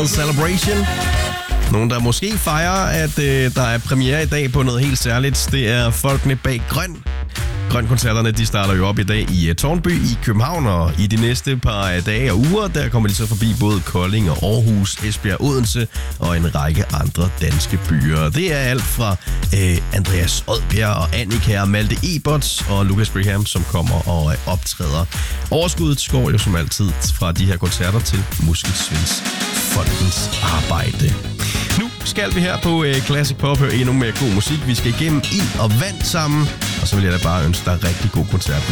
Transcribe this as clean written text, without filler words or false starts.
Style Celebration. Nogen, der måske fejrer, at der er premiere i dag på noget helt særligt. Det er folkene bag Grøn. Grøn-koncerterne, de starter jo op i dag i Tårnby i København, og i de næste par dage og uger, der kommer de så forbi både Kolding og Aarhus, Esbjerg, Odense og en række andre danske byer. Det er alt fra Andreas Odbjerg og Annika og Malte Eberts og Lucas Graham, som kommer og optræder. Overskuddet går jo som altid fra de her koncerter til Muskelsvindsfondens arbejde. Nu skal vi her på Classic Pop høre endnu mere god musik. Vi skal igennem ild og vand sammen, og så vil jeg da bare ønske dig rigtig god koncert